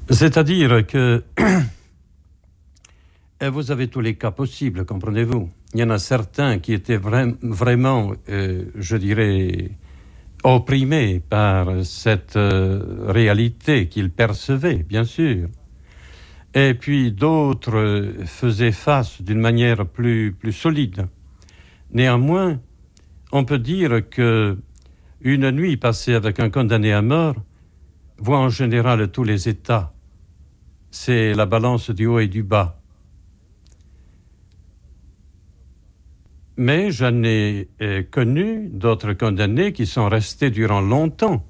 C'est-à-dire que vous avez tous les cas possibles, comprenez-vous. Il y en a certains qui étaient vraiment, je dirais, opprimés par cette réalité qu'ils percevaient, bien sûr. Et puis d'autres faisaient face d'une manière plus solide. Néanmoins, on peut dire que une nuit passée avec un condamné à mort voit en général tous les états. C'est la balance du haut et du bas. Mais j'en ai connu d'autres condamnés qui sont restés durant longtemps.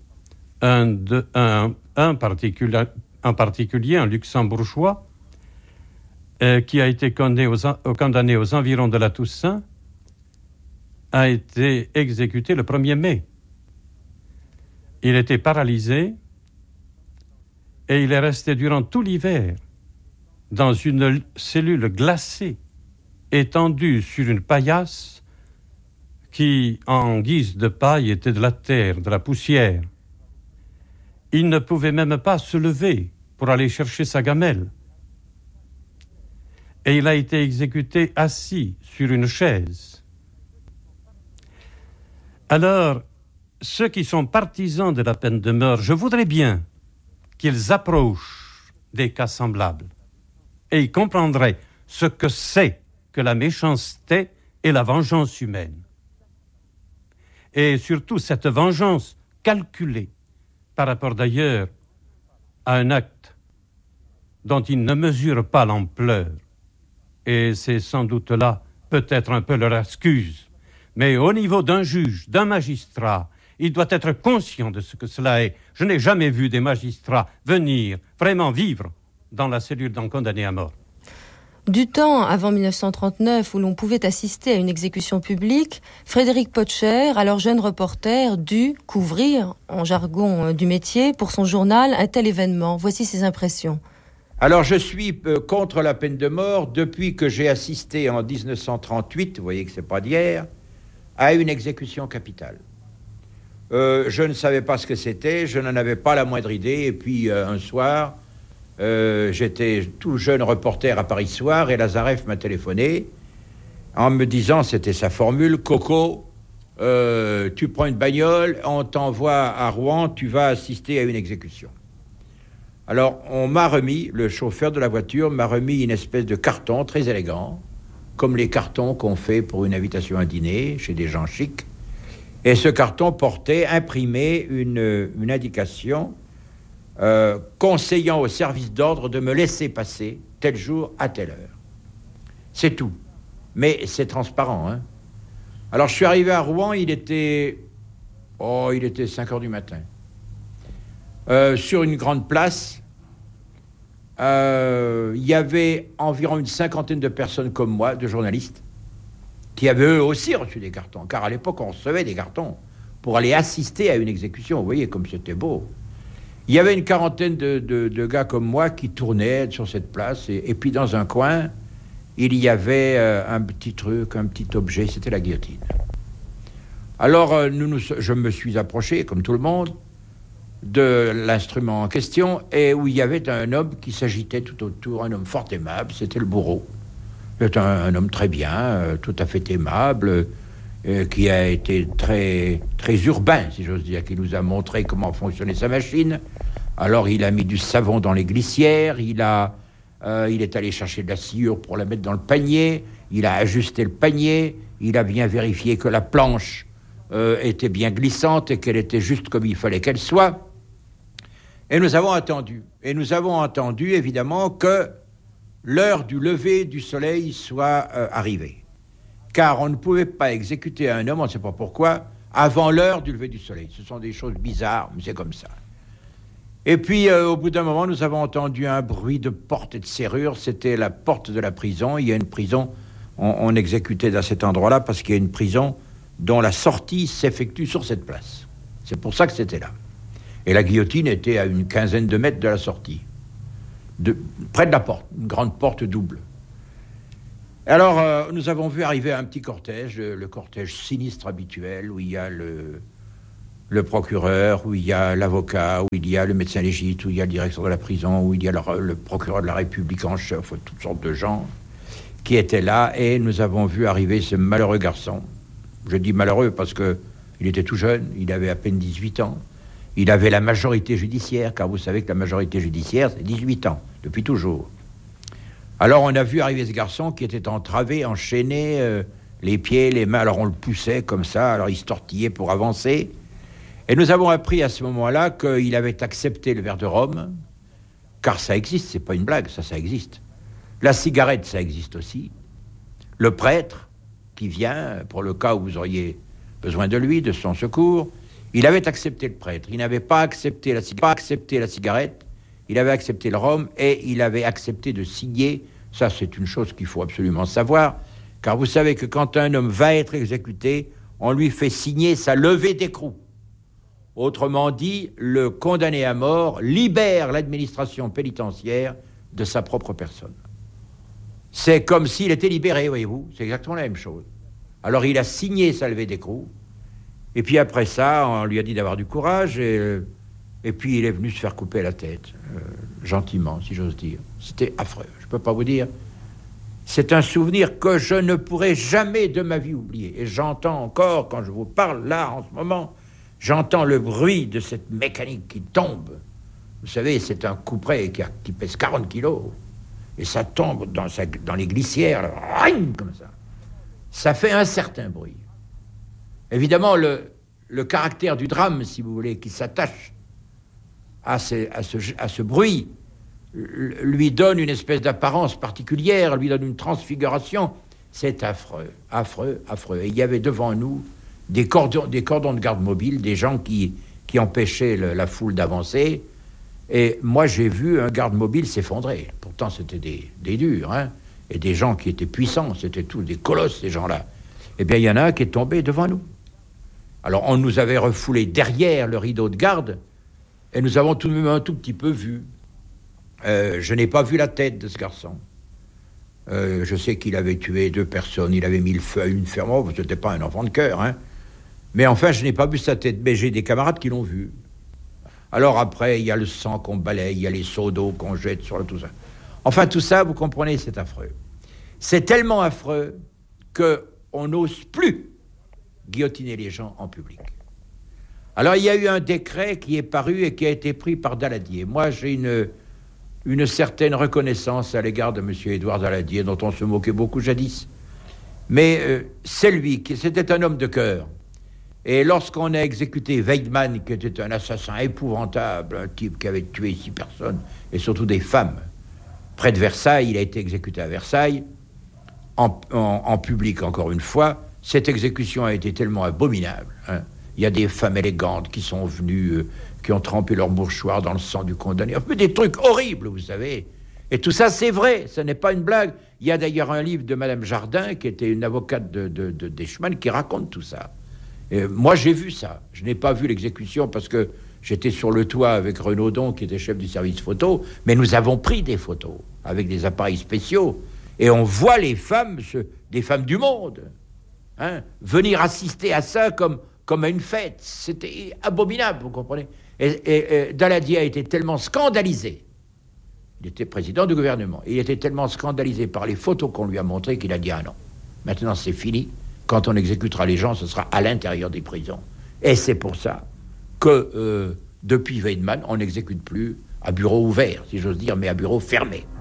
En particulier, un luxembourgeois qui a été condamné aux environs de la Toussaint, a été exécuté le 1er mai. Il était paralysé et il est resté durant tout l'hiver dans une cellule glacée, étendu sur une paillasse qui, en guise de paille, était de la terre, de la poussière. Il ne pouvait même pas se lever pour aller chercher sa gamelle. Et il a été exécuté assis sur une chaise. Alors, ceux qui sont partisans de la peine de mort, je voudrais bien qu'ils approchent des cas semblables et ils comprendraient ce que c'est que la méchanceté et la vengeance humaine. Et surtout cette vengeance calculée par rapport d'ailleurs à un acte dont ils ne mesurent pas l'ampleur. Et c'est sans doute là peut-être un peu leur excuse. Mais au niveau d'un juge, d'un magistrat, il doit être conscient de ce que cela est. Je n'ai jamais vu des magistrats venir vraiment vivre dans la cellule d'un condamné à mort. Du temps avant 1939, où l'on pouvait assister à une exécution publique, Frédéric Potcher, alors jeune reporter, dut couvrir, en jargon du métier, pour son journal, un tel événement. Voici ses impressions. Alors je suis contre la peine de mort depuis que j'ai assisté en 1938, vous voyez que c'est pas d'hier, à une exécution capitale. Je ne savais pas ce que c'était, je n'en avais pas la moindre idée, et puis un soir, j'étais tout jeune reporter à Paris Soir, et Lazareff m'a téléphoné en me disant, c'était sa formule, Coco, tu prends une bagnole, on t'envoie à Rouen, tu vas assister à une exécution. Alors on m'a remis, le chauffeur de la voiture m'a remis une espèce de carton très élégant, comme les cartons qu'on fait pour une invitation à dîner chez des gens chics. Et ce carton portait, imprimé, une indication conseillant au service d'ordre de me laisser passer tel jour à telle heure. C'est tout. Mais c'est transparent, hein. Alors je suis arrivé à Rouen, il était 5 heures du matin. Sur une grande place, il y avait environ une 50aine de personnes comme moi, de journalistes, qui avaient eux aussi reçu des cartons. Car à l'époque, on recevait des cartons pour aller assister à une exécution. Vous voyez comme c'était beau. Il y avait une 40aine de gars comme moi qui tournaient sur cette place. Et puis dans un coin, il y avait un petit truc, un petit objet, c'était la guillotine. Alors je me suis approché, comme tout le monde, de l'instrument en question, et où il y avait un homme qui s'agitait tout autour, un homme fort aimable, c'était le bourreau. C'était un homme très bien, tout à fait aimable, qui a été très, très urbain, si j'ose dire, qui nous a montré comment fonctionnait sa machine. Alors il a mis du savon dans les glissières, il est allé chercher de la sciure pour la mettre dans le panier, il a ajusté le panier, il a bien vérifié que la planche était bien glissante et qu'elle était juste comme il fallait qu'elle soit. Et nous avons attendu. Et nous avons attendu, évidemment, que l'heure du lever du soleil soit arrivée. Car on ne pouvait pas exécuter un homme, on ne sait pas pourquoi, avant l'heure du lever du soleil. Ce sont des choses bizarres, mais c'est comme ça. Et puis, au bout d'un moment, nous avons entendu un bruit de porte et de serrure. C'était la porte de la prison. Il y a une prison, on exécutait dans cet endroit-là parce qu'il y a une prison dont la sortie s'effectue sur cette place. C'est pour ça que c'était là. Et la guillotine était à une 15aine de mètres de la sortie, près de la porte, une grande porte double. Alors, nous avons vu arriver un petit cortège, le cortège sinistre habituel, où il y a le procureur, où il y a l'avocat, où il y a le médecin légiste, où il y a le directeur de la prison, où il y a le procureur de la République en chef, toutes sortes de gens qui étaient là, et nous avons vu arriver ce malheureux garçon. Je dis malheureux parce qu'il était tout jeune, il avait à peine 18 ans. Il avait la majorité judiciaire, car vous savez que la majorité judiciaire, c'est 18 ans, depuis toujours. Alors on a vu arriver ce garçon qui était entravé, enchaîné, les pieds, les mains, alors on le poussait comme ça, alors il se tortillait pour avancer. Et nous avons appris à ce moment-là qu'il avait accepté le verre de rhum, car ça existe, c'est pas une blague, ça existe. La cigarette, ça existe aussi. Le prêtre qui vient, pour le cas où vous auriez besoin de lui, de son secours, il avait accepté le prêtre. Il n'avait pas accepté la cigarette, il avait accepté le rhum et il avait accepté de signer. Ça, c'est une chose qu'il faut absolument savoir, car vous savez que quand un homme va être exécuté, on lui fait signer sa levée d'écrou. Autrement dit, le condamné à mort libère l'administration pénitentiaire de sa propre personne. C'est comme s'il était libéré, voyez-vous, c'est exactement la même chose. Alors il a signé sa levée d'écrou, et puis après ça, on lui a dit d'avoir du courage, et puis il est venu se faire couper la tête, gentiment, si j'ose dire. C'était affreux, je ne peux pas vous dire. C'est un souvenir que je ne pourrai jamais de ma vie oublier. Et j'entends encore, quand je vous parle là, en ce moment, j'entends le bruit de cette mécanique qui tombe. Vous savez, c'est un couperet qui pèse 40 kilos. Et ça tombe dans les glissières, là, comme ça. Ça fait un certain bruit. Évidemment, le caractère du drame, si vous voulez, qui s'attache à ce bruit, lui donne une espèce d'apparence particulière, lui donne une transfiguration. C'est affreux, affreux, affreux. Et il y avait devant nous des cordons de garde mobile, des gens qui empêchaient la foule d'avancer. Et moi, j'ai vu un garde mobile s'effondrer. Pourtant, c'était des durs, hein, et des gens qui étaient puissants. C'était tous des colosses, ces gens-là. Eh bien, il y en a un qui est tombé devant nous. Alors, on nous avait refoulés derrière le rideau de garde, et nous avons tout de même un tout petit peu vu. Je n'ai pas vu la tête de ce garçon. Je sais qu'il avait tué 2 personnes, il avait mis le feu à une ferme. Oh, c'était pas un enfant de cœur, hein. Mais enfin, je n'ai pas vu sa tête. Mais j'ai des camarades qui l'ont vu. Alors après, il y a le sang qu'on balaye, il y a les seaux d'eau qu'on jette sur tout ça. Enfin, tout ça, vous comprenez, c'est affreux. C'est tellement affreux qu'on n'ose plus guillotiner les gens en public. Alors, il y a eu un décret qui est paru et qui a été pris par Daladier. Moi, j'ai une certaine reconnaissance à l'égard de M. Édouard Daladier, dont on se moquait beaucoup jadis. Mais c'est lui, c'était un homme de cœur. Et lorsqu'on a exécuté Weidmann, qui était un assassin épouvantable, un type qui avait tué 6 personnes, et surtout des femmes, près de Versailles, il a été exécuté à Versailles, en public encore une fois. Cette exécution a été tellement abominable, hein. Il y a des femmes élégantes qui sont venues, qui ont trempé leur mouchoir dans le sang du condamné. Enfin, des trucs horribles, vous savez. Et tout ça, c'est vrai, ce n'est pas une blague. Il y a d'ailleurs un livre de Madame Jardin, qui était une avocate de Deichmann, qui raconte tout ça. Et moi, j'ai vu ça. Je n'ai pas vu l'exécution parce que j'étais sur le toit avec Renaudon, qui était chef du service photo, mais nous avons pris des photos avec des appareils spéciaux. Et on voit les femmes, des femmes du monde, hein, venir assister à ça comme à une fête. C'était abominable, vous comprenez. Et Daladier a été tellement scandalisé. Il était président du gouvernement. Il était tellement scandalisé par les photos qu'on lui a montrées qu'il a dit « Ah non, maintenant c'est fini. Quand on exécutera les gens, ce sera à l'intérieur des prisons. » Et c'est pour ça que, depuis Weidmann, on n'exécute plus à bureau ouvert, si j'ose dire, mais à bureau fermé.